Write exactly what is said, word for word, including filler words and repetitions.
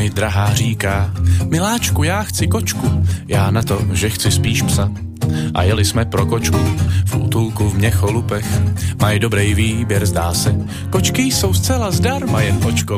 mi drahá říká: miláčku, já chci kočku, já na to, že chci spíš psa. A jeli jsme pro kočku v útulku v Měcholupech. Mají dobrý výběr, zdá se. Kočky jsou zcela zdarma, jen očkovat